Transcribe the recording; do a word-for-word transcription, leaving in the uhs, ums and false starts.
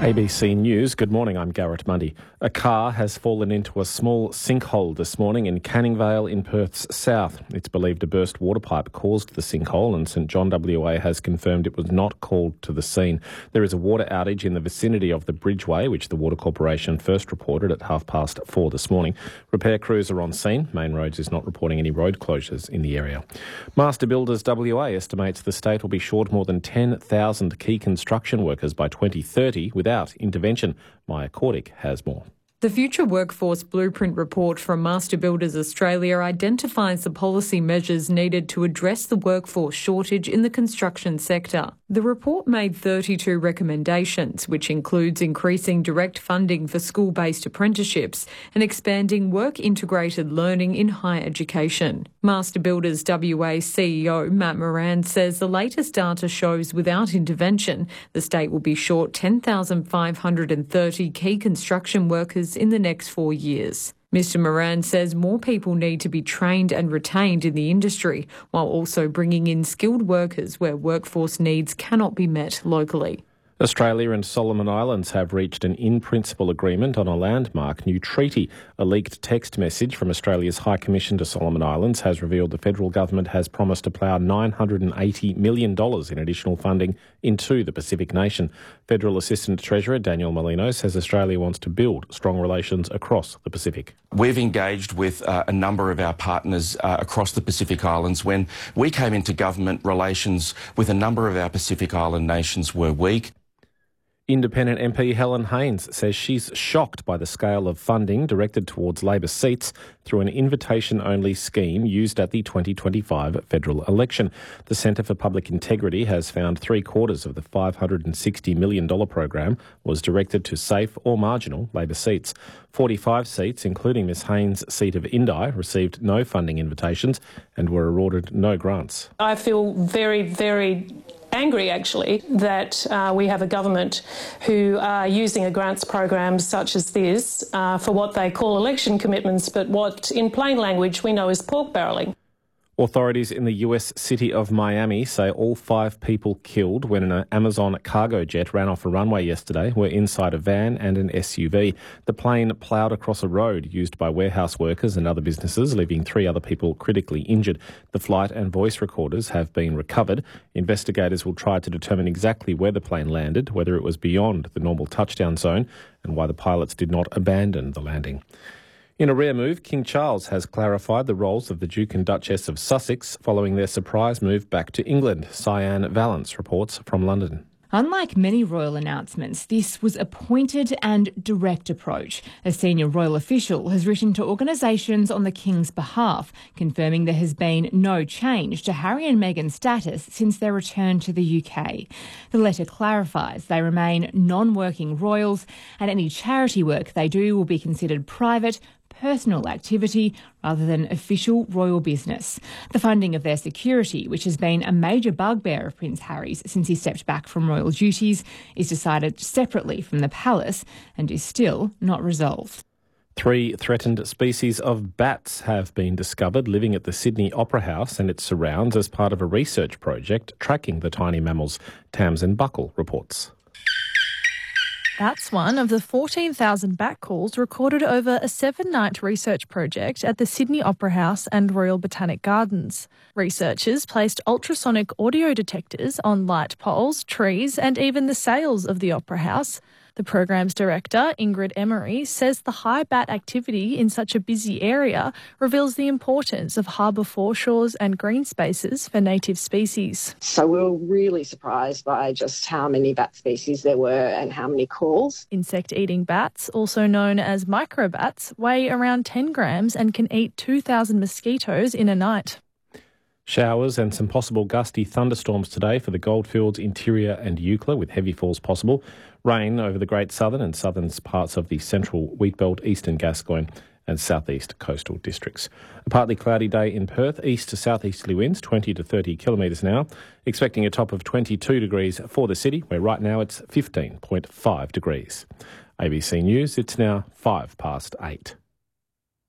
A B C News, good morning, I'm Garrett Mundy. A car has fallen into a small sinkhole this morning in Canning Vale in Perth's south. It's believed a burst water pipe caused the sinkhole, and St John W A has confirmed it was not called to the scene. There is a water outage in the vicinity of the Bridgeway, which the Water Corporation first reported at half past four this morning. Repair crews are on scene. Main Roads is not reporting any road closures in the area. Master Builders W A estimates the state will be short more than ten thousand key construction workers by twenty thirty without intervention. Maya Cordick has more. The Future Workforce Blueprint report from Master Builders Australia identifies the policy measures needed to address the workforce shortage in the construction sector. The report made thirty-two recommendations, which includes increasing direct funding for school-based apprenticeships and expanding work-integrated learning in higher education. Master Builders W A C E O Matt Moran says the latest data shows without intervention, the state will be short ten thousand five hundred thirty key construction workers in the next four years. Mr Moran says more people need to be trained and retained in the industry, while also bringing in skilled workers where workforce needs cannot be met locally. Australia and Solomon Islands have reached an in-principle agreement on a landmark new treaty. A leaked text message from Australia's High Commission to Solomon Islands has revealed the federal government has promised to plough nine hundred eighty million dollars in additional funding into the Pacific nation. Federal Assistant Treasurer Daniel Molino says Australia wants to build strong relations across the Pacific. We've engaged with uh, a number of our partners uh, across the Pacific Islands. When we came into government, relations with a number of our Pacific Island nations were weak. Independent M P Helen Haines says she's shocked by the scale of funding directed towards Labor seats through an invitation-only scheme used at the twenty twenty-five federal election. The Centre for Public Integrity has found three-quarters of the five hundred sixty million dollars program was directed to safe or marginal Labor seats. forty-five seats, including Miss Haines' seat of Indi, received no funding invitations and were awarded no grants. I feel very, very angry, actually, that uh, we have a government who are using a grants program such as this uh, for what they call election commitments, but what in plain language we know is pork barrelling. Authorities in the U S city of Miami say all five people killed when an Amazon cargo jet ran off a runway yesterday were inside a van and an S U V. The plane ploughed across a road used by warehouse workers and other businesses, leaving three other people critically injured. The flight and voice recorders have been recovered. Investigators will try to determine exactly where the plane landed, whether it was beyond the normal touchdown zone, and why the pilots did not abandon the landing. In a rare move, King Charles has clarified the roles of the Duke and Duchess of Sussex following their surprise move back to England. Cyan Valance reports from London. Unlike many royal announcements, this was a pointed and direct approach. A senior royal official has written to organisations on the King's behalf, confirming there has been no change to Harry and Meghan's status since their return to the U K. The letter clarifies they remain non-working royals and any charity work they do will be considered private, personal activity rather than official royal business. The funding of their security, which has been a major bugbear of Prince Harry's since he stepped back from royal duties, is decided separately from the palace and is still not resolved. Three threatened species of bats have been discovered living at the Sydney Opera House and its surrounds as part of a research project tracking the tiny mammals. Tamsin Buckle reports. That's one of the fourteen thousand bat calls recorded over a seven-night research project at the Sydney Opera House and Royal Botanic Gardens. Researchers placed ultrasonic audio detectors on light poles, trees and even the sails of the Opera House. The program's director, Ingrid Emery, says the high bat activity in such a busy area reveals the importance of harbour foreshores and green spaces for native species. So we were really surprised by just how many bat species there were and how many calls. Insect-eating bats, also known as microbats, weigh around ten grams and can eat two thousand mosquitoes in a night. Showers and some possible gusty thunderstorms today for the Goldfields, Interior and Eucla, with heavy falls possible. Rain over the Great Southern and southern parts of the central Wheatbelt, eastern Gascoyne and southeast coastal districts. A partly cloudy day in Perth, east to southeasterly winds twenty to thirty kilometres an hour, expecting a top of twenty-two degrees for the city, where right now it's fifteen point five degrees. A B C News, it's now five past eight.